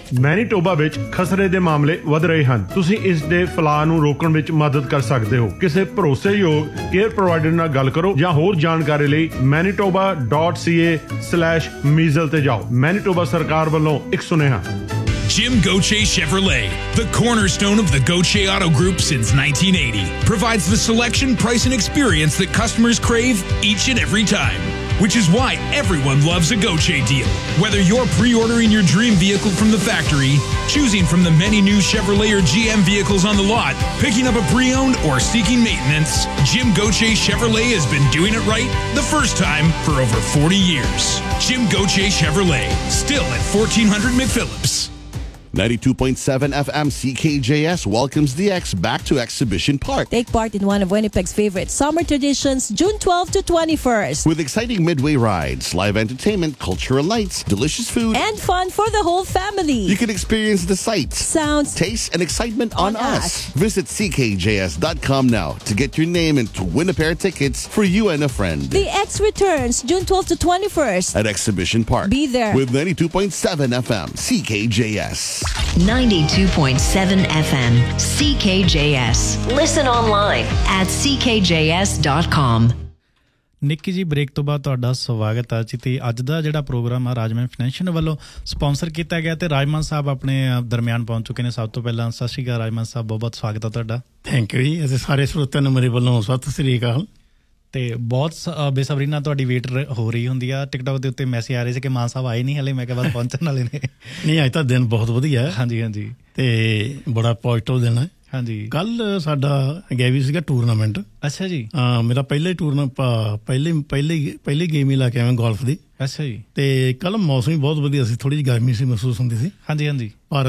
Manitoba ਵਿੱਚ ਖਸਰੇ ਦੇ ਮਾਮਲੇ ਵਧ ਰਹੇ ਹਨ। ਤੁਸੀਂ ਇਸ ਦੇ ਫੈਲਾਅ ਨੂੰ ਰੋਕਣ ਵਿੱਚ ਮਦਦ ਕਰ ਸਕਦੇ ਹੋ। ਕਿਸੇ ਭਰੋਸੇਯੋਗ ਕੇਅਰ ਪ੍ਰੋਵਾਈਡਰ ਨਾਲ ਗੱਲ ਕਰੋ ਜਾਂ ਹੋਰ ਜਾਣਕਾਰੀ ਲਈ manitoba.ca/measles ਤੇ ਜਾਓ। ਮੈਨੀਟੋਬਾ ਸਰਕਾਰ ਵੱਲੋਂ ਇੱਕ ਸੁਨੇਹਾ। Jim Gauthier Chevrolet, the cornerstone of the Gauthier Auto Group since 1980, provides the selection, price, and experience that customers crave each and every time. Which is why everyone loves a Gauthier deal. Whether you're pre-ordering your dream vehicle from the factory, choosing from the many new Chevrolet or GM vehicles on the lot, picking up a pre-owned, or seeking maintenance, Jim Gauthier Chevrolet has been doing it right the first time for over 40 years. Jim Gauthier Chevrolet, still at 1400 McPhillips. 92.7 FM CKJS welcomes the X back to Exhibition Park. Take part in one of Winnipeg's favorite summer traditions, June 12 to 21st. With exciting midway rides, live entertainment, cultural nights, delicious food, and fun for the whole family. You can experience the sights, sounds, taste, and excitement on us. Visit ckjs.com now to get your name and to win a pair of tickets for you and a friend. The X returns June 12 to 21st at Exhibition Park. Be there with 92.7 FM CKJS. 92.7 FM CKJS. Listen online at ckjs.com. ਨਿੱਕੀ ਜੀ break ਤੋਂ ਬਾਅਦ ਤੁਹਾਡਾ ਸਵਾਗਤ ਹੈ ਜੀ। ਤੇ ਅੱਜ ਦਾ ਜਿਹੜਾ ਪ੍ਰੋਗਰਾਮ ਆ ਰਾਜਮਾਨ ਫਾਈਨੈਂਸ਼ੀਅਲ ਵੱਲੋਂ ਸਪਾਂਸਰ ਕੀਤਾ ਗਿਆ ਤੇ ਰਾਜਮਾਨ ਸਾਹਿਬ ਆਪਣੇ ਦਰਮਿਆਨ ਪਹੁੰਚ ਚੁੱਕੇ ਨੇ। ਸਭ ਤੋਂ ਪਹਿਲਾਂ ਸਤਿ ਸ਼੍ਰੀ ਅਕਾਲ ਰਾਜਮਾਨ ਸਾਹਿਬ, ਬਹੁਤ ਬਹੁਤ ਸਵਾਗਤ ਹੈ ਤੁਹਾਡਾ। ਥੈਂਕ ਯੂ ਜੀ। ਅਸੀਂ ਸਾਰੇ ਸਰੋਤਿਆਂ ਨੂੰ ਮੇਰੇ ਵੱਲੋਂ ਸਤਿ ਸ੍ਰੀ ਅਕਾਲ। ਤੇ ਬਹੁਤ ਬੇਸਬਰੀ ਨਾਲ ਤੁਹਾਡੀ ਵੇਟ ਹੋ ਰਹੀ ਹੁੰਦੀ ਆ। ਟਿਕਟੋਕ ਦੇ ਉੱਤੇ ਮੈਸੇਜ ਆ ਰਹੇ ਸੀ ਕਿ ਮਾਨ ਸਾਹਿਬ ਆਏ ਨਹੀਂ ਹਲੇ। ਮੈਂ ਕਿਹਾ ਬਸ ਪਹੁੰਚਣ ਵਾਲੇ ਨੇ। ਨਹੀਂ, ਅੱਜ ਤਾਂ ਦਿਨ ਬਹੁਤ ਵਧੀਆ ਹੈ। ਹਾਂਜੀ ਹਾਂਜੀ, ਤੇ ਬੜਾ ਪੋਜ਼ਿਟਿਵ ਦਿਨ ਹੈ। ਹਾਂਜੀ, ਕੱਲ ਸਾਡਾ ਗਿਆ ਵੀ ਸੀਗਾ ਟੂਰਨਾਮੈਂਟ। ਅੱਛਾ ਜੀ। ਮੇਰਾ ਪਹਿਲਾ ਹੀ ਪਹਿਲੀ ਗੇਮ ਹੀ ਲਾ ਕੇ ਆਇਆ ਗੋਲਫ ਦੀ। ਅੱਛਾ ਜੀ। ਤੇ ਕੱਲ ਮੌਸਮ ਵੀ ਬਹੁਤ ਵਧੀਆ ਸੀ, ਥੋੜੀ ਜਿਹੀ ਗਰਮੀ ਸੀ ਮਹਿਸੂਸ ਹੁੰਦੀ ਸੀ। ਹਾਂਜੀ ਹਾਂਜੀ। ਪਰ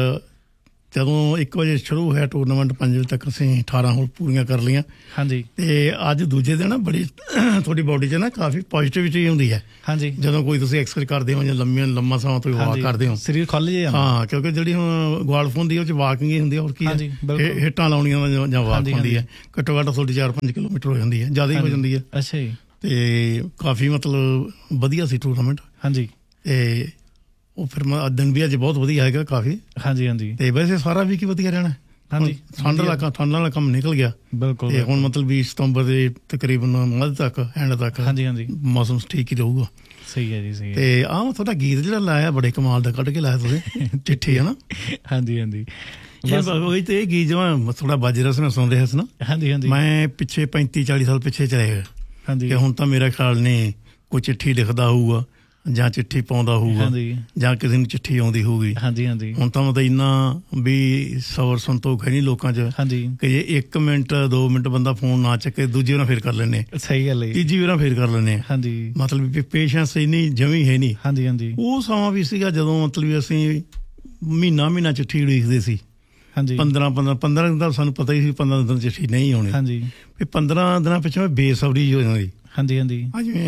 ਜਦੋਂ 1 ਵਜੇ ਸ਼ੁਰੂ ਹੋਇਆ ਟੂਰਨਾਮੈਂਟ 5 ਵਜੇ ਤੱਕ ਅਸੀਂ 18 ਹੋਲ ਪੂਰੀਆਂ ਕਰ ਲਈਆਂ। ਹਾਂਜੀ। ਤੇ ਅੱਜ ਦੂਜੇ ਦਿਨ ਬੜੀ ਤੁਹਾਡੀ ਬੋਡੀ 'ਚ ਨਾ ਕਾਫੀ ਪੋਜ਼ਿਟਿਵਿਟੀ ਹੁੰਦੀ ਹੈ। ਹਾਂਜੀ। ਜਦੋਂ ਕੋਈ ਤੁਸੀਂ ਐਕਸਰਸਾਈਜ਼ ਕਰਦੇ ਹੋ ਜਾਂ ਲੰਮਾ ਸਮਾਂ ਤੁਸੀਂ ਵਾਕ ਕਰਦੇ ਹੋ, ਸਰੀਰ ਖੁੱਲ੍ਹ ਜੇ। ਹਾਂ, ਕਿਉਂਕਿ ਜਿਹੜੀ ਹੁਣ ਗੋਲਫ ਹੁੰਦੀ ਹੈ ਉਹ 'ਚ ਵਾਕਿੰਗ ਹੀ ਹੁੰਦੀ ਹੈ। ਹੋਰ ਕੀ ਹੈ, ਹਿੱਟਾਂ ਲਾਉਣੀਆਂ ਜਾਂ ਵਾਕ ਹੁੰਦੀ ਹੈ। ਘੱਟੋ ਘੱਟ ਤੁਹਾਡੀ 4-5 ਕਿਲੋਮੀਟਰ ਹੋ ਜਾਂਦੀ ਹੈ, ਜ਼ਿਆਦਾ ਹੀ ਹੋ ਜਾਂਦੀ ਹੈ। ਅੱਛਾ ਜੀ। ਤੇ ਕਾਫੀ ਮਤਲਬ ਵਧੀਆ ਸੀ ਟੂਰਨਾਮੈਂਟ। ਹਾਂਜੀ। ਤੇ ਉਹ ਫਿਰ ਦਿਨ ਵੀ ਅੱਜ ਬਹੁਤ ਵਧੀਆ ਹੈਗਾ ਕਾਫੀ। ਹਾਂਜੀ ਹਾਂਜੀ। ਤੇ ਵੈਸੇ ਸਾਰਾ ਵੀ ਕੀ ਵਧੀਆ ਰਹਿਣਾ। ਹਾਂਜੀ, ਠੰਡ ਵਾਲਾ ਕੰਮ ਨਿਕਲ ਗਿਆ। ਬਿਲਕੁਲ। ਤੇ ਹੁਣ ਮਤਲਬ 20 ਸਤੰਬਰ ਦੇ ਤਕਰੀਬਨ ਮੱਧ ਤੱਕ ਐਂਡ ਤੱਕ ਹਾਂਜੀ ਹਾਂਜੀ ਮੌਸਮ ਠੀਕ ਹੀ ਰਹੂਗਾ। ਸਹੀ ਹੈ ਜੀ, ਸਹੀ ਹੈ। ਤੇ ਆਹ ਤੁਹਾਡਾ ਗੀਤ ਜਿਹੜਾ ਲਾਇਆ ਬੜੇ ਕਮਾਲ ਦਾ ਕੱਢ ਕੇ ਲਾਇਆ ਤੁਸੀਂ, ਚਿੱਠੀ ਹੈ ਨਾ। ਹਾਂਜੀ ਹਾਂਜੀ। ਉਹੀ ਤੇ ਇਹ ਗੀਤ ਜਿਵੇਂ ਥੋੜਾ ਬਾਜਰਸ ਨਾਲ ਸੁਣ ਰਿਹਾ ਸੀ ਨਾ। ਹਾਂਜੀ ਹਾਂਜੀ। ਮੈਂ ਪਿੱਛੇ 35-40 ਸਾਲ ਪਿੱਛੇ ਚਲੇ ਗਿਆ। ਹਾਂਜੀ। ਹੁਣ ਤਾਂ ਮੇਰਾ ਖਿਆਲ ਨਹੀਂ ਕੋਈ ਚਿੱਠੀ ਲਿਖਦਾ ਹੋਊਗਾ ਜਾਂ ਚਿੱਠੀ ਪਾਉਂਦਾ ਹੋਊਗਾ ਜਾਂ ਕਿਸੇ ਨੂੰ ਚਿੱਠੀ ਆਉਂਦੀ ਹੋਊਗੀ। ਹਾਂਜੀ ਹਾਂਜੀ। ਹੁਣ ਤਾਂ ਮਤਲਬ ਇੰਨਾ ਵੀ ਸਬਰ ਸੰਤੋਖ ਹੈ ਨਹੀਂ ਲੋਕਾਂ 'ਚ ਕਿ ਜੇ 1 ਮਿੰਟ 2 ਮਿੰਟ ਬੰਦਾ ਫੋਨ ਨਾ ਚੱਕੇ ਦੂਜੀ ਵਾਰ ਫੇਰ ਕਰ ਲੈਂਦੇ। ਸਹੀ ਗੱਲ ਹੈ। ਤੀਜੀ ਵਾਰ ਫੇਰ ਕਰ ਲੈਂਦੇ। ਹਾਂਜੀ। ਮਤਲਬ ਪੇਸ਼ੈਂਸ ਇੰਨੀ ਜਮੀ ਹੈ ਨਹੀਂ। ਹਾਂਜੀ ਹਾਂਜੀ। ਉਹ ਸਮਾਂ ਵੀ ਸੀਗਾ ਜਦੋਂ ਮਤਲਬ ਅਸੀਂ ਮਹੀਨਾ ਚਿੱਠੀ ਉਡੀਕਦੇ ਸੀ। ਹਾਂਜੀ। 15 ਦਿਨ ਦਾ ਸਾਨੂੰ ਪਤਾ ਹੀ ਸੀ 15 ਦਿਨ ਚਿੱਠੀ ਨਹੀਂ ਆਉਣੀ। ਹਾਂਜੀ। ਫਿਰ 15 ਦਿਨਾਂ ਪਿੱਛੋਂ ਬੇਸਬਰੀ ਹੋ ਜਾਂਦੀ। ਹਾਂਜੀ ਹਾਂਜੀ।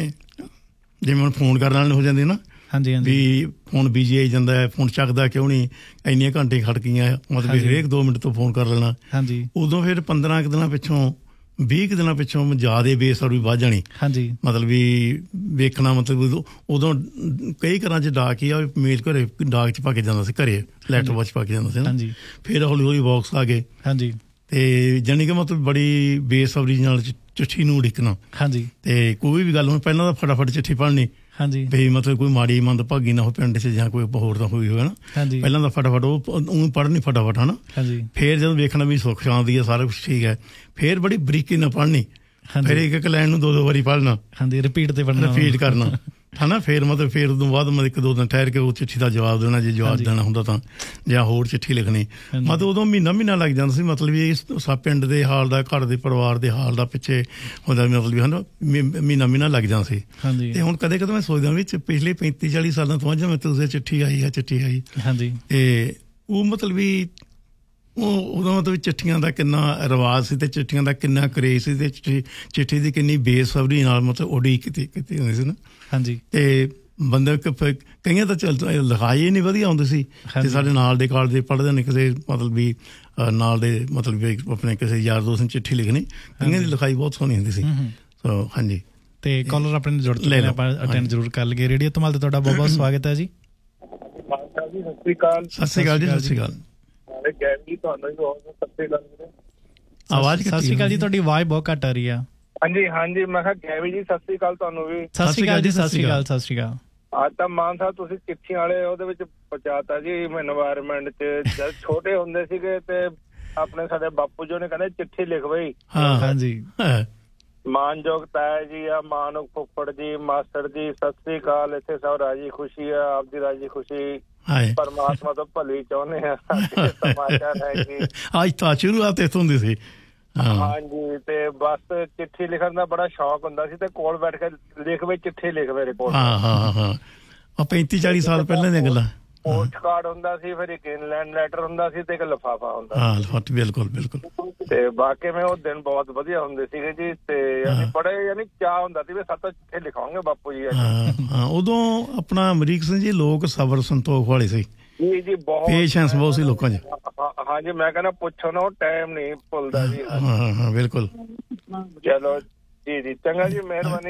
ਜਿਵੇਂ ਹੁਣ ਫੋਨ ਕਰਨ ਵਾਲੇ ਹੋ ਜਾਂਦੇ ਨਾ। ਹਾਂਜੀ ਹਾਂਜੀ। ਵੀ ਫੋਨ ਬਿਜੀ ਆਈ ਜਾਂਦਾ ਹੈ, ਫੋਨ ਚੱਕਦਾ ਕਿਉਂ ਨਹੀਂ, ਇੰਨੀਆਂ ਘੰਟੇ ਖੜ ਗਈਆਂ, ਮਤਲਬ ਹਰੇਕ 2 ਮਿੰਟ ਤੋਂ ਫੋਨ ਕਰ ਲੈਣਾ। ਹਾਂਜੀ। ਉਦੋਂ ਫਿਰ 15 ਦਿਨਾਂ ਪਿੱਛੋਂ 20 ਦਿਨਾਂ ਪਿੱਛੋਂ ਜ਼ਿਆਦਾ ਬੇਸਬਰੀ ਵੱਧ ਜਾਣੀ। ਹਾਂਜੀ। ਮਤਲਬ ਵੀ ਵੇਖਣਾ, ਮਤਲਬ ਉਦੋਂ ਕਈ ਘਰਾਂ 'ਚ ਡਾਕ ਹੀ ਆ ਮੇਲ ਘਰੇ ਡਾਕ 'ਚ ਪਾ ਕੇ ਜਾਂਦਾ ਸੀ, ਘਰੇ ਲੈਟਰ ਚ ਪਾ ਕੇ ਜਾਂਦਾ ਸੀ। ਹਾਂਜੀ। ਫਿਰ ਹੌਲੀ ਹੌਲੀ ਬਾਕਸ ਆ ਗਏ। ਹਾਂਜੀ। ਤੇ ਜਾਣੀ ਕਿ ਮਤਲਬ ਬੜੀ ਬੇਸਬਰੀ ਨਾਲ ਚਿੱਠੀ ਨੂੰ ਉਡੀਕਣਾ। ਹਾਂਜੀ। ਤੇ ਕੋਈ ਵੀ ਗੱਲ ਹੁਣ ਪਹਿਲਾਂ ਤਾਂ ਫਟਾਫਟ ਚਿੱਠੀ ਪੜ੍ਹਨੀ। ਹਾਂਜੀ। ਵੀ ਮਤਲਬ ਕੋਈ ਮਾੜੀ ਮੰਦਭਾਗੀ ਨਾ ਹੋ ਪਿੰਡ 'ਚ ਜਾਂ ਕੋਈ ਹੋਰ ਤਾਂ ਹੋਈ ਹੋਵੇ ਨਾ। ਹਾਂਜੀ। ਪਹਿਲਾਂ ਤਾਂ ਫਟਾਫਟ ਉਹ ਪੜ੍ਹਨੀ ਫਟਾਫਟ ਹਨਾ। ਹਾਂਜੀ। ਫਿਰ ਜਦੋਂ ਵੇਖਣਾ ਵੀ ਸੁੱਖ ਸ਼ਾਂਤੀ ਆ, ਸਾਰਾ ਕੁਛ ਠੀਕ ਹੈ, ਫਿਰ ਬੜੀ ਬਰੀਕੀ ਨਾਲ ਪੜ੍ਹਨੀ। ਫਿਰ ਇੱਕ ਲਾਈਨ ਨੂੰ 2 ਵਾਰੀ ਪੜ੍ਹਨਾ। ਹਾਂਜੀ। ਰਿਪੀਟ ਕਰਨਾ ਹਨਾ। ਫਿਰ ਮਤਲਬ ਫਿਰ ਉਦੋਂ ਬਾਅਦ ਮਤਲਬ 1-2 ਦਿਨ ਠਹਿਰ ਕੇ ਉਹ ਚਿੱਠੀ ਦਾ ਜਵਾਬ ਦੇਣਾ, ਜੇ ਜਵਾਬ ਦੇਣਾ ਹੁੰਦਾ ਤਾਂ, ਜਾਂ ਹੋਰ ਚਿੱਠੀ ਲਿਖਣੀ। ਮਤਲਬ ਉਦੋਂ ਮਹੀਨਾ ਲੱਗ ਜਾਂਦਾ ਸੀ। ਮਤਲਬ ਵੀ ਇਸ ਪਿੰਡ ਦੇ ਹਾਲ ਦਾ, ਘਰ ਦੇ ਪਰਿਵਾਰ ਦੇ ਹਾਲ ਦਾ ਪਿੱਛੇ ਹੁੰਦਾ, ਮਤਲਬ ਵੀ ਹਨਾ ਮਹੀਨਾ ਲੱਗ ਜਾਂਦਾ ਸੀ। ਤੇ ਹੁਣ ਕਦੇ ਮੈਂ ਸੋਚਦਾ ਵੀ ਪਿਛਲੇ 35-40 ਸਾਲਾਂ ਤੋਂ ਅੱਜ ਮੈਂ ਤੁਸੀਂ ਚਿੱਠੀ ਆਈ। ਹਾਂਜੀ। ਤੇ ਉਹ ਮਤਲਬ ਵੀ ਉਦੋਂ ਮਤਲਬ ਚਿੱਠੀਆਂ ਦਾ ਕਿੰਨਾ ਰਿਵਾਜ਼ ਸੀ ਤੇ ਚਿੱਠੀਆਂ ਦਾ ਕਿੰਨਾ ਕਰੇਜ਼ ਸੀ ਤੇ ਚਿੱਠੀ ਦੀ ਕਿੰਨੀ ਬੇਸਬਰੀ ਨਾਲ ਮਤਲਬ ਉਡੀਕ ਕੀਤੀ ਹੁੰਦੀ ਸੀ ਨਾ। ਹਾਂਜੀ। ਤੇ ਬੰਦੇ ਕਈਆਂ ਤਾਂ ਲਿਖਾਈ ਨਹੀਂ ਵਧੀਆ ਹੁੰਦੀ ਸੀ। ਤੇ ਸਾਡੇ ਨਾਲ ਦੇ ਕਾਲਜ ਦੇ ਪੜ੍ਹਦੇ ਨੇ ਕਿਸੇ ਮਤਲਬ ਵੀ ਨਾਲ ਦੇ ਮਤਲਬ ਵੀ ਆਪਣੇ ਕਿਸੇ ਯਾਰ ਦੋਸਤ ਨੂੰ ਚਿੱਠੀ ਲਿਖਣੀ, ਕਈਆਂ ਦੀ ਲਿਖਾਈ ਬਹੁਤ ਸੋਹਣੀ ਹੁੰਦੀ ਸੀ। ਸੋ ਹਾਂਜੀ। ਤੇ ਕਾਲਰ ਆਪਣੇ ਜੁੜ ਚੁੱਕੇ ਨੇ, ਆਪਾਂ ਅਟੈਂਡ ਜ਼ਰੂਰ ਕਰ ਲਈਏ। ਰੇਡੀਓ ਧਮਾਲ ਤੇ ਤੁਹਾਡਾ ਬਹੁਤ ਬਹੁਤ ਸਵਾਗਤ ਹੈ ਜੀ। ਜੀ, ਸਤਿ ਸ਼੍ਰੀ ਅਕਾਲ। ਸਤਿ ਸ਼੍ਰੀ ਅਕਾਲ ਜੀ, ਸਤਿ ਸ਼੍ਰੀ ਅਕਾਲ। ਗੈਮ ਜੀ, ਤੁਹਾਨੂੰ ਵੀ ਬਹੁਤ ਸਤਿ ਸ਼੍ਰੀ ਅਕਾਲ। ਆਵਾਜ਼ ਸਤਿ ਸ਼੍ਰੀ ਅਕਾਲ ਜੀ, ਤੁਹਾਡੀ ਆਵਾਜ਼ ਬਹੁਤ ਘੱਟ ਆ ਰਹੀ ਆ। ਹਾਂਜੀ ਹਾਂਜੀ, ਮੈਂ ਕਿਹਾ ਗੈਵੀ ਜੀ ਸਤਿ ਸ਼੍ਰੀ ਅਕਾਲ ਤੁਹਾਨੂੰ ਵੀ। ਸਤਿ ਸ਼੍ਰੀ ਅਕਾਲ ਜੀ, ਸਤਿ ਸ਼੍ਰੀ ਅਕਾਲ, ਸਤਿ ਸ਼੍ਰੀ ਅਕਾਲ। ਅੱਜ ਤਾਂ ਮਾਨ ਸਾਹਿਬ ਤੁਸੀਂ ਚਿੱਠੀਆਂ ਵਾਲੇ ਉਹਦੇ ਵਿੱਚ ਪਹੁੰਚਾਤਾ ਜੀ এনवायरमेंट 'ਚ। ਜਦ ਛੋਟੇ ਹੁੰਦੇ ਸੀਗੇ ਤੇ ਆਪਣੇ ਸਾਡੇ ਬਾਪੂ ਜੀ ਨੇ ਕਹਿੰਦੇ ਚਿੱਠੀ ਲਿਖ ਬਈ। ਹਾਂ ਹਾਂਜੀ। ਮਾਨਯੋਗ ਤਾਇਆ ਜੀ ਆ, ਮਾਨਯੋਗ ਫੁੱਫੜ ਜੀ, ਮਾਸਟਰ ਜੀ, ਸਤਿ ਸ਼੍ਰੀ ਅਕਾਲ। ਇੱਥੇ ਸਭ ਰਾਜੀ ਖੁਸ਼ੀ ਆ, ਆਪਦੀ ਰਾਜੀ ਖੁਸ਼ੀ ਪਰਮਾਤਮਾ ਤੋਂ ਭਲੀ ਚਾਹੁੰਦੇ ਆ। ਸਮਾਚਾਰ ਹੈ ਜੀ, ਅੱਜ ਤਾਂ ਸ਼ੁਰੂਆਤ ਇੱਥੋਂ ਹੁੰਦੀ ਸੀ। ਹਾਂਜੀ, ਤੇ ਬਸ ਚਿੱਠੀ ਲਿਖਣ ਦਾ ਬੜਾ ਸ਼ੌਕ ਹੁੰਦਾ ਸੀ ਤੇ ਕੋਲ ਬੈਠ ਕੇ ਲਿਖਵੇ ਚਿੱਠੀ ਲਿਖਵੇ ਰਿਪੋਰਟ। ਹਾਂ 35-40 ਸਾਲ ਪਹਿਲਾਂ ਦੀਆਂ ਗੱਲਾਂ। ਪੋਸਟ ਕਾਰਡ ਹੁੰਦਾ ਸੀ, ਫਿਰ ਇੱਕ ਇਨਲੈਂਡ ਲੈਟਰ ਹੁੰਦਾ ਸੀ ਤੇ ਇੱਕ ਲਿਫਾਫਾ ਹੁੰਦਾ। ਹਾਂ ਲਿਫਾਫਾ, ਬਿਲਕੁਲ ਬਿਲਕੁਲ। ਤੇ ਬਾਕੀ ਮੈਂ ਉਹ ਦਿਨ ਬਹੁਤ ਵਧੀਆ ਹੁੰਦੇ ਸੀਗੇ ਜੀ। ਤੇ ਬੜੇ ਚਾਅ ਹੁੰਦਾ ਸੀ ਵੀ ਸੱਤ ਚਿੱਠੀ ਲਿਖਾਉਂਗੇ ਬਾਪੂ ਜੀ। ਹਾਂ ਉਦੋਂ ਆਪਣਾ ਅਮਰੀਕ ਸਿੰਘ ਜੀ ਲੋਕ ਸਬਰ ਸੰਤੋਖ ਵਾਲੇ ਸੀ ਜੀ ਜੀ, ਬਹੁਤ ਪੇਸ਼ੈਂਸ ਬਹੁਤ ਸੀ ਲੋਕਾਂ 'ਚ। ਹਾਂਜੀ, ਮੈਂ ਕਹਿੰਦਾ ਪੁੱਛੋ ਨਾ, ਉਹ ਟਾਈਮ ਨਹੀਂ ਭੁੱਲਦਾ ਜੀ। ਹਾਂ ਬਿਲਕੁਲ। ਚਲੋ ਜੀ ਜੀ, ਚੰਗਾ ਜੀ, ਮਿਹਰਬਾਨੀ।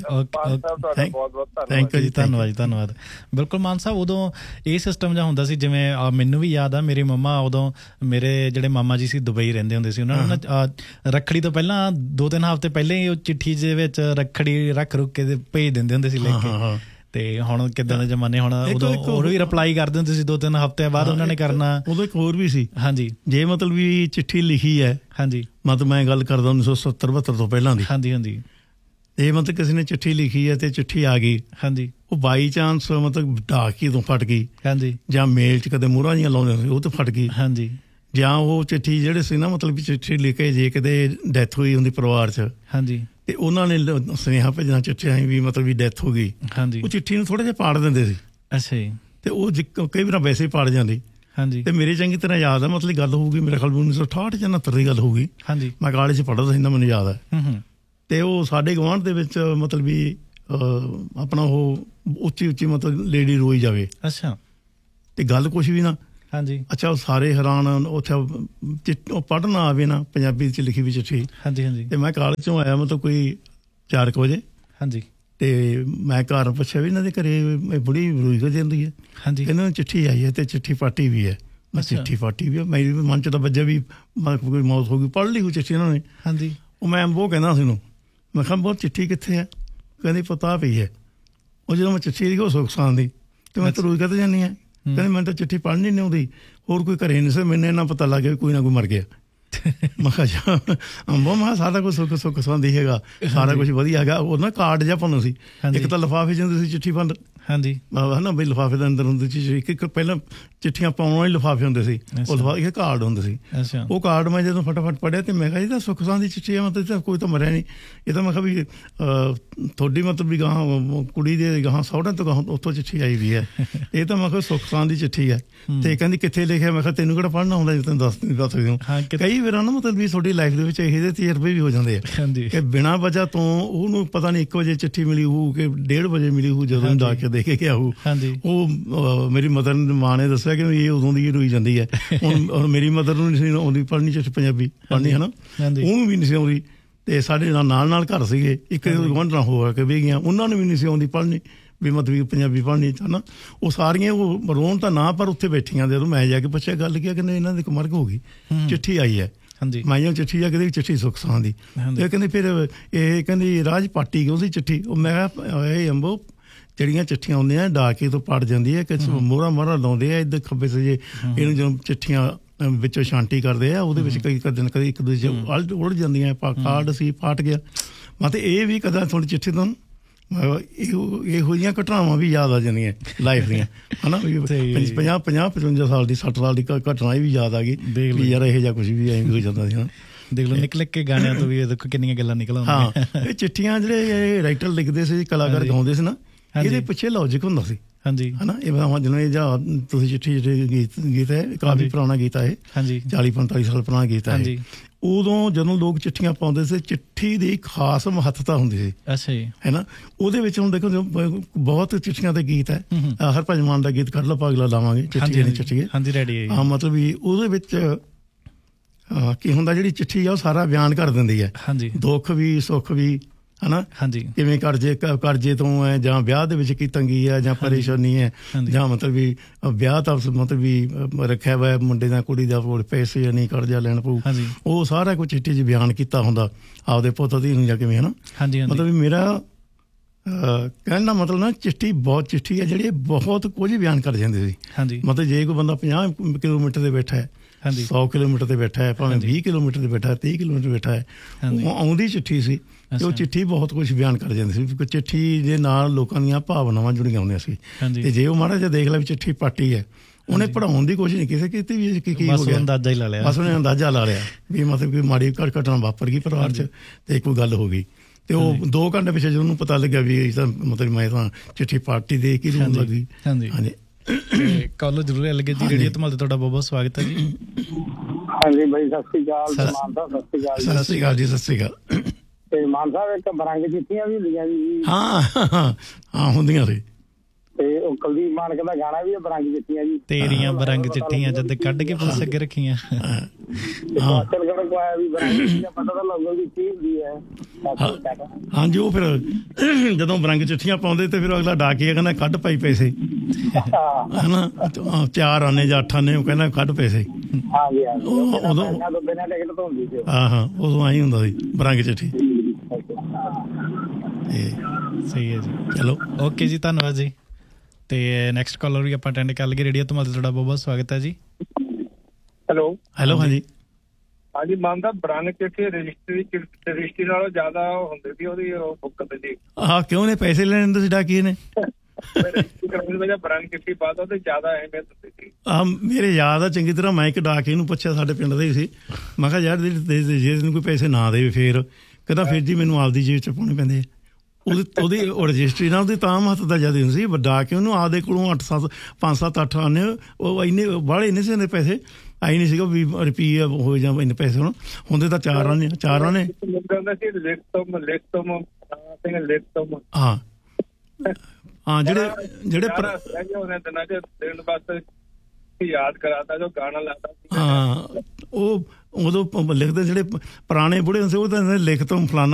ਬਹੁਤ ਬਹੁਤ ਥੈਂਕ ਯੂ ਜੀ, ਧੰਨਵਾਦ ਜੀ, ਧੰਨਵਾਦ। ਬਿਲਕੁਲ ਮਾਨ ਸਾਹਿਬ, ਉਦੋਂ ਇਹ ਸਿਸਟਮ ਜਿਹਾ ਹੁੰਦਾ ਸੀ, ਜਿਵੇਂ ਮੈਨੂੰ ਵੀ ਯਾਦ ਆ ਮੇਰੀ ਮੰਮਾ ਉਦੋਂ, ਮੇਰੇ ਜਿਹੜੇ ਮਾਮਾ ਜੀ ਸੀ ਦੁਬਈ ਰਹਿੰਦੇ ਹੁੰਦੇ ਸੀ, ਉਹਨਾਂ ਨੂੰ ਨਾ ਰੱਖੜੀ ਤੋਂ ਪਹਿਲਾਂ 2-3 ਹਫ਼ਤੇ ਪਹਿਲਾਂ ਹੀ ਉਹ ਚਿੱਠੀ ਦੇ ਵਿੱਚ ਰੱਖੜੀ ਰੱਖ ਕੇ ਭੇਜ ਦਿੰਦੇ ਹੁੰਦੇ ਸੀ ਲਿਖ ਕੇ। ਤੇ ਹੁਣ ਕਿੱਦਾਂ ਦੇ ਜ਼ਮਾਨੇ, ਹੁਣ ਉਦੋਂ ਹੋਰ ਵੀ ਰਿਪਲਾਈ ਕਰਦੇ ਹੁੰਦੇ ਸੀ 2-3 ਹਫ਼ਤਿਆਂ ਬਾਅਦ ਉਹਨਾਂ ਨੇ ਕਰਨਾ। ਉਦੋਂ ਇੱਕ ਹੋਰ ਵੀ ਸੀ। ਹਾਂਜੀ, ਜੇ ਮਤਲਬ ਵੀ ਚਿੱਠੀ ਲਿਖੀ ਹੈ, ਹਾਂਜੀ, ਮਤਲਬ ਮੈਂ ਗੱਲ ਕਰਦਾ 1970-72 ਤੋਂ ਪਹਿਲਾਂ ਦੀ। ਹਾਂਜੀ ਹਾਂਜੀ। ਇਹ ਮਤਲਬ ਕਿਸੇ ਨੇ ਚਿੱਠੀ ਲਿਖੀ ਹੈ ਤੇ ਚਿੱਠੀ ਆ ਗਈ, ਹਾਂਜੀ, ਉਹ ਬਾਈ ਚਾਂਸ ਮਤਲਬ ਡਾਕੀ ਤੋਂ ਫਟ ਗਈ, ਹਾਂਜੀ, ਜਾਂ ਮੇਲ 'ਚ ਕਦੇ ਮੋਹਰਾਂ ਜਿਹੀਆਂ ਲਾਉਂਦੇ ਸੀ ਉਹ ਤੋਂ ਫਟ ਗਈ, ਹਾਂਜੀ, ਜਾਂ ਉਹ ਚਿੱਠੀ ਜਿਹੜੇ ਸੀ ਨਾ ਮਤਲਬ ਵੀ ਚਿੱਠੀ ਲਿਖੇ ਜੇ ਕਿਤੇ ਡੈਥ ਹੋਈ ਹੁੰਦੀ ਪਰਿਵਾਰ 'ਚ, ਹਾਂਜੀ, ਤੇ ਉਹਨਾਂ ਨੇ ਸੁਨੇਹਾ ਭੇਜਣਾ ਚਿੱਠੀਆਂ ਵੀ ਮਤਲਬ ਵੀ ਡੈਥ ਹੋ ਗਈ, ਹਾਂਜੀ, ਉਹ ਚਿੱਠੀ ਨੂੰ ਥੋੜਾ ਜਿਹਾ ਪਾੜ ਦਿੰਦੇ ਸੀ। ਅੱਛਾ ਜੀ। ਤੇ ਉਹ ਕਈ ਵਾਰ ਵੈਸੇ ਹੀ ਪਾੜ ਜਾਂਦੀ। ਹਾਂਜੀ। ਤੇ ਮੇਰੇ ਚੰਗੀ ਤਰ੍ਹਾਂ ਯਾਦ ਆ, ਮਤਲਬ ਗੱਲ ਹੋਊਗੀ ਮੇਰੇ ਖਿਆਲ 1968 ਜਾਂ 69 ਦੀ ਗੱਲ ਹੋਊਗੀ। ਹਾਂਜੀ। ਮੈਂ ਕਾਲਜ 'ਚ ਪੜ੍ਹਦਾ ਸੀ, ਮੈਨੂੰ ਯਾਦ ਹੈ। ਤੇ ਉਹ ਸਾਡੇ ਗੁਆਂਢ ਦੇ ਵਿੱਚ ਮਤਲਬ ਵੀ ਆਪਣਾ ਉਹ ਉੱਚੀ ਮਤਲਬ ਲੇਡੀ ਰੋਈ ਜਾਵੇ। ਅੱਛਾ। ਤੇ ਗੱਲ ਕੁਛ ਵੀ ਨਾ। ਹਾਂਜੀ। ਅੱਛਾ, ਉਹ ਸਾਰੇ ਹੈਰਾਨ, ਉੱਥੇ ਉਹ ਪੜ੍ਹਨਾ ਆਵੇ ਨਾ ਪੰਜਾਬੀ 'ਚ ਲਿਖੀ ਵੀ ਚਿੱਠੀ। ਹਾਂਜੀ ਹਾਂਜੀ। ਤੇ ਮੈਂ ਕਾਲਜ 'ਚੋਂ ਆਇਆ ਮਤਲਬ ਕੋਈ 4 ਵਜੇ। ਹਾਂਜੀ। ਤੇ ਮੈਂ ਘਰ ਪੁੱਛਿਆ ਵੀ ਇਹਨਾਂ ਦੇ ਘਰੇ ਬੁੜੀ ਰੋਈ ਕਿਉਂ ਜਾਂਦੀ ਹੈ। ਹਾਂਜੀ। ਇਹਨਾਂ ਨੂੰ ਚਿੱਠੀ ਆਈ ਹੈ ਤੇ ਚਿੱਠੀ ਪਾਟੀ ਵੀ ਹੈ। ਮੈਂ ਚਿੱਠੀ ਪਾਟੀ ਵੀ ਹੈ, ਮੇਰੇ ਮਨ 'ਚ ਤਾਂ ਵੱਜਿਆ ਵੀ ਕੋਈ ਮੌਤ ਹੋ ਗਈ, ਪੜ੍ਹ ਲਈ ਉਹ ਚਿੱਠੀ ਇਹਨਾਂ ਨੇ। ਹਾਂਜੀ। ਉਹ ਮੈਂ ਉਹ ਕਹਿੰਦਾ ਸੀ ਉਹਨੂੰ, ਮੈਂ ਕਿਹਾ ਬਹੁਤ ਚਿੱਠੀ ਕਿੱਥੇ ਹੈ? ਕਹਿੰਦੀ ਪਤਾ ਪਈ ਹੈ। ਉਹ ਜਦੋਂ ਮੈਂ ਚਿੱਠੀ ਲਿਖੀ ਉਹ ਸੁਖਸਾਨ ਦੀ, ਤੇ ਮੈਂ ਤਾਂ ਰੋਈ ਕਦੇ ਜਾਂਦੀ ਹੈ। ਕਹਿੰਦੀ ਮੈਨੂੰ ਤਾਂ ਚਿੱਠੀ ਪੜ੍ਹਨੀ ਨਹੀਂ ਆਉਂਦੀ, ਹੋਰ ਕੋਈ ਘਰੇ ਨਹੀਂ ਸੀ, ਮੈਨੂੰ ਇੰਨਾ ਪਤਾ ਲੱਗ ਗਿਆ ਵੀ ਕੋਈ ਨਾ ਕੋਈ ਮਰ ਗਿਆ। ਮੈਂ ਕਿਹਾ ਸਾਰਾ ਕੁਝ ਸੁੱਖ ਸੰਦੀ ਹੈਗਾ, ਸਾਰਾ ਕੁਝ ਵਧੀਆ ਹੈਗਾ। ਉਹ ਨਾ ਕਾਰਡ ਜਿਹਾ ਪਾਉਂਦਾ ਸੀ, ਇੱਕ ਤਾਂ ਲਿਫਾਫੇ 'ਚ ਹੁੰਦੀ ਸੀ ਚਿੱਠੀ ਬੰਦ। ਹਾਂਜੀ। ਹਨਾ ਬਈ ਲਿਫਾਫੇ ਦੇ ਅੰਦਰ ਹੁੰਦੀ ਸੀ ਇੱਕ ਪਹਿਲਾਂ ਚਿੱਠੀਆਂ ਪਾਉਣ ਵਾਲੇ ਲਿਫਾਫੇ ਹੁੰਦੇ ਸੀ, ਉਹ ਲਿਫਾਫੇ ਇੱਕ ਕਾਰਡ ਹੁੰਦੇ ਸੀ। ਉਹ ਕਾਰਡ ਮੈਂ ਜਦੋਂ ਫਟਾਫਟ ਪੜ੍ਹਿਆ ਤੇ ਮੈਂ ਕਿਹਾ ਇਹ ਤਾਂ ਸੁੱਖ ਸੰਦੀ ਚਿੱਠੀ ਹੈ, ਮਤਲਬ ਕੋਈ ਤਾਂ ਮਰਿਆ ਨਹੀਂ। ਇਹ ਤਾਂ ਮੈਂ ਕਿਹਾ ਵੀ ਤੁਹਾਡੀ ਮਤਲਬ ਵੀ ਗਾਹਾਂ ਕੁੜੀ ਦੇ ਗਾਹਾਂ ਸਹੁਰਿਆਂ ਤੋਂ ਗਾਹਾਂ ਉੱਥੋਂ ਚਿੱਠੀ ਆਈ ਵੀ ਹੈ। ਇਹ ਤਾਂ ਮੈਂ ਕਿਹਾ ਸੁੱਖ ਸੰਦੀ ਚਿੱਠੀ ਹੈ। ਤੇ ਕਹਿੰਦੀ ਕਿੱਥੇ ਲਿਖਿਆ? ਮੈਂ ਕਿਹਾ ਤੈਨੂੰ ਕਿਹੜਾ ਪੜ੍ਹਨਾ ਹੁੰਦਾ, ਜੇ ਤੈਨੂੰ ਦੱਸ ਸਕਦੇ ਹੋ। ਕਈ ਵਾਰ ਨਾ ਮਤਲਬ ਵੀ ਤੁਹਾਡੀ ਲਾਈਫ ਦੇ ਵਿੱਚ ਇਹਦੇ ਤਜਰਬੇ ਵੀ ਹੋ ਜਾਂਦੇ ਆ ਕਿ ਬਿਨਾਂ ਵਜ੍ਹਾ ਤੋਂ ਉਹਨੂੰ ਪਤਾ ਨਹੀਂ 1 ਵਜੇ ਚਿੱਠੀ ਮਿਲੀ ਹੋਊ ਕਿ 1:30 ਵਜੇ ਮਿਲੀ ਹੋਊ, ਜਦੋਂ ਜਾ ਕੇ ਦੇ ਕੇ ਗਿਆ ਹੋਊ। ਉਹ ਮੇਰੀ ਮਦਰ ਮਾਂ ਨੇ ਦੱਸਿਆ ਕਿ ਇਹ ਉਦੋਂ ਦੀ ਰੋਈ ਜਾਂਦੀ ਹੈ। ਹੁਣ ਮੇਰੀ ਮਦਰ ਨੂੰ ਨਹੀਂ ਸੀ ਆਉਂਦੀ ਪੜ੍ਹਨੀ ਚਿੱਠੀ ਪੰਜਾਬੀ ਪੜ੍ਹਨੀ, ਹੈ ਨਾ, ਉਹਨੂੰ ਵੀ ਨਹੀਂ ਸੀ ਆਉਂਦੀ। ਤੇ ਸਾਡੇ ਨਾਲ ਘਰ ਸੀਗੇ, ਇੱਕ ਗੁਆਂਢਣਾ ਹੋ ਕੇ ਵੀ ਗਈਆਂ, ਉਹਨਾਂ ਨੂੰ ਵੀ ਨਹੀਂ ਸੀ ਆਉਂਦੀ ਪੜ੍ਹਨੀ, ਵੀ ਮਤਲਬ ਪੰਜਾਬੀ ਪੜ੍ਹਨੀ, ਹੈ ਨਾ। ਉਹ ਸਾਰੀਆਂ ਉਹ ਰੋਣ ਤਾਂ ਨਾ, ਪਰ ਉੱਥੇ ਬੈਠੀਆਂ ਜਦੋਂ ਮੈਂ ਜਾ ਕੇ ਪੁੱਛਿਆ ਗੱਲ ਕੀ, ਕਹਿੰਦੇ ਇਹਨਾਂ ਦੀ ਮਰਗ ਹੋ ਗਈ, ਚਿੱਠੀ ਆਈ ਹੈ। ਹਾਂਜੀ। ਮਾਈਆਂ ਚਿੱਠੀ ਆ, ਕਹਿੰਦੇ ਚਿੱਠੀ ਸੁਖਸਾਨ ਦੀ। ਤੇ ਕਹਿੰਦੇ ਫਿਰ ਇਹ ਕਹਿੰਦੀ ਰਾਜ ਪਾਟੀ ਗਈ ਉਹਦੀ ਚਿੱਠੀ। ਉਹ ਮੈਂ ਕਿਹਾ ਇਹ ਅੰਬੋ ਜਿਹੜੀਆਂ ਚਿੱਠੀਆਂ ਆਉਂਦੀਆਂ ਡਾਕੇ ਤੋਂ ਪੜ ਜਾਂਦੀ ਹੈ ਕਿ ਮੋਹਰਾ ਲਾਉਂਦੇ ਆ ਇੱਧਰ ਖੱਬੇ ਸਜੇ, ਇਹਨੂੰ ਜਦੋਂ ਚਿੱਠੀਆਂ ਵਿੱਚੋਂ ਛਾਂਟੀ ਕਰਦੇ ਆ ਉਹਦੇ ਵਿੱਚ ਕਈ ਕਦੇ ਇੱਕ ਦੂਜੇ ਉੜ ਜਾਂਦੀਆਂ। ਕਾਰਡ ਸੀ ਪਾਟ ਗਿਆ। ਮਤਲਬ ਇਹ ਵੀ ਕਦਾ ਥੋੜੀ ਚਿੱਠੀ ਤੋਂ ਇਹੋ ਜਿਹੀਆਂ ਘਟਨਾਵਾਂ ਵੀ ਯਾਦ ਆ ਜਾਂਦੀਆਂ ਲਾਈਫ ਦੀਆਂ, ਹੈ ਨਾ। 55 ਸਾਲ ਦੀ 60 ਸਾਲ ਦੀ ਘਟਨਾ ਵੀ ਯਾਦ ਆ ਗਈ ਵੀ ਯਾਰ ਇਹੋ ਜਿਹਾ ਕੁਛ ਵੀ ਐਂ ਹੋ ਜਾਂਦਾ ਸੀ, ਹੈ ਨਾ। ਦੇਖ ਲਓ ਨਿਕਲ ਕੇ ਗਾਣਿਆਂ ਤੋਂ ਵੀ ਦੇਖੋ ਕਿੰਨੀਆਂ ਗੱਲਾਂ ਨਿਕਲ ਆਉਂਦੀਆਂ। ਹਾਂ, ਇਹ ਚਿੱਠੀਆਂ ਜਿਹੜੇ ਰਾਈਟਰ ਲਿਖਦੇ ਸੀ, ਕਲਾਕਾਰ ਗਾਉਂਦੇ ਸੀ ਨਾ, ਇਹਦੇ ਪਿੱਛੇ ਲੌਜਿਕ ਹੁੰਦਾ ਸੀ। ਹਾਂਜੀ। ਹੈ ਨਾ। ਇਹ ਜਿਵੇਂ ਜਾਂ ਤੁਸੀਂ ਚਿੱਠੀ ਗੀਤ ਹੈ, ਕਾਫੀ ਪੁਰਾਣਾ ਗੀਤ ਹੈ, 40-45 ਸਾਲ ਪੁਰਾਣਾ ਗੀਤ ਹੈ। ਉਦੋਂ ਜਦੋਂ ਲੋਕ ਚਿੱਠੀਆਂ ਪਾਉਂਦੇ ਸੀ, ਚਿੱਠੀ ਦੀ ਖਾਸ ਮਹੱਤਤਾ ਹੁੰਦੀ ਸੀ। ਅੱਛਾ ਜੀ। ਹੈ ਨਾ। ਉਹਦੇ ਵਿੱਚ ਹੁਣ ਦੇਖੋ ਬਹੁਤ ਚਿੱਠੀਆਂ ਦੇ ਗੀਤ ਹੈ। ਹਰਭਜਨ ਮਾਨ ਦਾ ਗੀਤ ਕੱਢ ਲਓ ਪਾਗਲਾ ਲਾਵਾਂਗੇ, ਚਿੱਠੀ। ਹਾਂਜੀ ਰੈਡੀ ਹੈ। ਹਾਂ, ਮਤਲਬ ਵੀ ਉਹਦੇ ਵਿੱਚ ਕੀ ਹੁੰਦਾ, ਜਿਹੜੀ ਚਿੱਠੀ ਆ ਉਹ ਸਾਰਾ ਬਿਆਨ ਕਰ ਦਿੰਦੀ ਹੈ। ਹਾਂਜੀ। ਦੁੱਖ ਵੀ ਸੁੱਖ ਵੀ, ਹਨਾ ਕਿਵੇਂ ਕਰਜ਼ੇ ਤੋਂ ਹੈ ਜਾਂ ਵਿਆਹ ਦੇ ਵਿੱਚ ਕੀ ਤੰਗੀ ਹੈ ਜਾਂ ਪਰੇਸ਼ਾਨੀ ਹੈ ਜਾਂ ਮਤਲਬ ਵੀ ਵਿਆਹ ਤਾਂ ਮਤਲਬ ਵੀ ਰੱਖਿਆ ਹੋਇਆ ਮੁੰਡੇ ਦਾ ਕੁੜੀ ਦਾ ਕੋਲ ਪੈਸੇ ਜਾਂ ਨਹੀਂ ਕਰਜ਼ਾ ਲੈਣ ਪਊ ਉਹ ਸਾਰਾ ਕੁਝ ਚਿੱਠੀ 'ਚ ਬਿਆਨ ਕੀਤਾ ਹੁੰਦਾ ਆਪਦੇ ਪੁੱਤ ਦੀ ਨੂੰ ਜਾਂ ਕਿਵੇਂ ਹਨਾ ਮਤਲਬ ਵੀ ਮੇਰਾ ਕਹਿਣ ਦਾ ਮਤਲਬ ਨਾ ਚਿੱਠੀ ਹੈ ਜਿਹੜੀ ਬਹੁਤ ਕੁਝ ਬਿਆਨ ਕਰ ਜਾਂਦੀ ਸੀ ਮਤਲਬ ਜੇ ਕੋਈ ਬੰਦਾ 50 ਕਿਲੋਮੀਟਰ ਤੇ ਬੈਠਾ ਹੈ 100 ਕਿਲੋਮੀਟਰ ਤੇ ਬੈਠਾ ਹੈ ਭਾਵੇਂ 20 ਕਿਲੋਮੀਟਰ ਤੇ ਬੈਠਾ ਹੈ 30 ਕਿਲੋਮੀਟਰ ਬੈਠਾ ਹੈ ਉਹ ਆਉਂਦੀ ਚਿੱਠੀ ਸੀ ਤੇ ਉਹ ਚਿੱਠੀ ਬਹੁਤ ਕੁਝ ਬਿਆਨ ਕਰ ਜਾਂਦੀ ਸੀ ਚਿੱਠੀ ਦੇ ਨਾਲ ਲੋਕਾਂ ਦੀਆਂ ਭਾਵਨਾਵਾਂ ਜੁੜੀਆਂ ਹੁੰਦੀਆਂ ਸੀ ਤੇ ਜੇ ਉਹ ਮਾੜਾ ਜਿਹਾ ਦੇਖ ਲਿਆ ਵੀ ਚਿੱਠੀ ਪਾਟੀ ਹੈ ਉਹਨੇ ਪੜ੍ਹਾਉਣ ਦੀ ਕੋਸ਼ਿਸ਼ ਨਹੀਂ ਕਿਸੇ ਕੀਤੀ ਵੀ ਕੀ ਹੋ ਗਿਆ ਅੰਦਾਜ਼ਾ ਹੀ ਲਾ ਲਿਆ ਬਸ ਉਹਨੇ ਅੰਦਾਜ਼ਾ ਲਾ ਲਿਆ ਵੀ ਮਤਲਬ ਕਿ ਮਾੜੀ ਘਟਨਾ ਵਾਪਰ ਗਈ ਪਰਿਵਾਰ 'ਚ ਤੇ ਕੋਈ ਗੱਲ ਹੋ ਗਈ ਤੇ ਉਹ 2 ਘੰਟੇ ਪਿੱਛੇ ਜਦੋਂ ਉਹਨੂੰ ਪਤਾ ਲੱਗਿਆ ਵੀ ਮਤਲਬ ਮੈਂ ਤਾਂ ਚਿੱਠੀ ਪਾਰਟੀ ਦੇ ਕੇ ਰੋਣ ਲੱਗੀ ਹਾਂਜੀ ਕਾਲੋ ਜ਼ਰੂਰ ਲੱਗੇ ਜੀ ਰੇਡੀਓ ਧਮਾਲ ਤੇ ਤੁਹਾਡਾ ਬਹੁਤ ਬਹੁਤ ਸਵਾਗਤ ਹੈ ਜੀ ਹਾਂਜੀ ਬਾਈ ਸਤਿ ਸ਼੍ਰੀ ਅਕਾਲ ਮਾਨ ਸਾਹਿਬ ਸਤਿ ਸ਼੍ਰੀ ਅਕਾਲ ਜੀ ਸਤਿ ਸ਼੍ਰੀ ਅਕਾਲ ਤੇ ਮਾਨ ਸਾਹਿਬ ਇੱਕ ਬਰੰਗ ਚਿੱਠੀਆਂ ਵੀ ਹੁੰਦੀਆਂ ਜੀ ਹਾਂ ਹੁੰਦੀਆਂ ਸੀ ਤੇ ਉਹ ਕੁਲਦੀਪ ਮਾਨਕ ਦਾ ਗਾਣਾ ਵੀ ਬਰੰਗ ਚਿੱਠੀਆਂ ਜੀ ਤੇਰੀਆਂ ਬਰੰਗ ਚਿੱਠੀਆਂ ਜਦ ਕੱਢ ਕੇ ਪੁਲਿਸ ਅੱਗੇ ਰੱਖੀਆਂ ਹਾਂਜੀ ਉਹ ਫਿਰ ਜਦੋਂ ਬਰੰਗ ਚਿੱਠੀਆਂ ਪਾਉਂਦੇ ਤੇ ਫਿਰ ਅਗਲਾ ਡਾਕੀਆ ਕਹਿੰਦਾ ਕੱਢ ਪਾਈ ਪੈਸੇ ਹਨਾ 4 ਆਨੇ ਜਾਂ 8 ਆਨੇ ਉਹ ਕਹਿੰਦਾ ਕੱਢ ਪੈਸੇ ਉਦੋਂ ਉਦੋਂ ਆਈ ਹੁੰਦਾ ਸੀ ਬਰੰਗ ਚਿੱਠੀ ਸਹੀ ਹੈ ਜੀ ਚਲੋ ਓਕੇ ਜੀ ਧੰਨਵਾਦ ਜੀ ਤੇ ਨੈਕਸਟ ਕਾਲਰ ਵੀ ਆਪਾਂ ਅਟੈਂਡ ਕਰ ਲਈਏ ਰੇਡੀਓ ਧਮਾਲ ਤੇ ਤੁਹਾਡਾ ਬਹੁਤ ਬਹੁਤ ਸਵਾਗਤ ਹੈ ਜੀ ਹੈਲੋ ਹਾਂਜੀ ਮਾਨ ਦਾ ਬਰੰਗ ਚਿੱਠੀ ਰਜਿਸਟਰੀ ਨਾਲੋਂ ਜ਼ਿਆਦਾ ਹੁੰਦੀ ਸੀ ਉਹਦੀ ਬੁੱਕ ਤੇ ਕਿਉਂ ਨੇ ਪੈਸੇ ਲੈਣੇ ਹੁੰਦੇ ਸੀ ਡਾਕੀਏ ਨੇ ਬਰੰਗ ਚਿੱਠੀ ਬਾਅਦ ਉਹਦੇ ਜ਼ਿਆਦਾ ਅਹਿਮੀਅਤ ਹੁੰਦੀ ਸੀ ਮੇਰੇ ਯਾਦ ਆ ਚੰਗੀ ਤਰ੍ਹਾਂ ਮੈਂ ਇੱਕ ਡਾਕੀਏ ਨੂੰ ਪੁੱਛਿਆ ਸਾਡੇ ਪਿੰਡ ਦੇ ਸੀ ਮੈਂ ਕਿਹਾ ਯਾਰ ਜੇ ਤੈਨੂੰ ਕੋਈ ਪੈਸੇ ਨਾ ਦੇਵੇ ਫੇਰ ਕਹਿੰਦਾ ਫਿਰ ਜੀ ਮੈਨੂੰ ਆਪਦੀ ਜੇਬ 'ਚ ਪਾਉਣੇ ਪੈਂਦੇ ਉਹਦੀ ਰਜਿਸਟਰੀ ਨਾਲ ਉਹਦੀ ਤਾਂ ਮਹੱਤਤਾ ਜ਼ਿਆਦਾ ਹੁੰਦੀ ਸੀ ਵੱਡਾ ਕਿ ਉਹਨੂੰ ਆਪਦੇ ਕੋਲੋਂ 5-7-8 ਆਨੇ ਉਹ ਇੰਨੇ ਬਾਹਲੇ ਨਹੀਂ ਸੀ ਹੁੰਦੇ ਪੈਸੇ ਆਈ ਨਹੀਂ ਸੀਗਾ ਵੀ ਰੁਪਈਆ ਹੋ ਜਾਂ ਇੰਨੇ ਪੈਸੇ ਹੁੰਦੇ ਤਾਂ 4 ਆਨੇ ਹਾਂ ਜਿਹੜੇ ਯਾਦ ਕਰਾਤਾ ਜੋ ਗਾਣਾ ਲਾਤਾ ਹਾਂ ਉਹ ਉਦੋਂ ਲਿਖਦੇ ਜਿਹੜੇ ਪੁਰਾਣੇ ਬੁੜੇ ਹੁੰਦੇ ਉਹ ਤਾਂ ਲਿਖ ਤੋਂ ਫਲਾਨਾ